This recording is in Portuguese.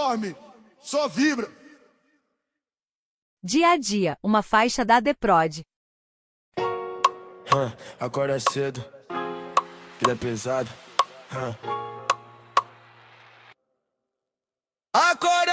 dorme, só vibra. Dia a dia, uma faixa da Deprod. Acorda cedo, vida pesada. Acorda